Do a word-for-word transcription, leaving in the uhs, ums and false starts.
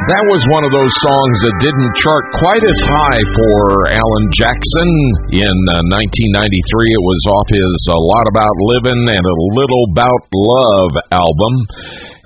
That was one of those songs that didn't chart quite as high for Alan Jackson. In uh, nineteen ninety-three, it was off his A Lot About Livin' and A Little About Love album.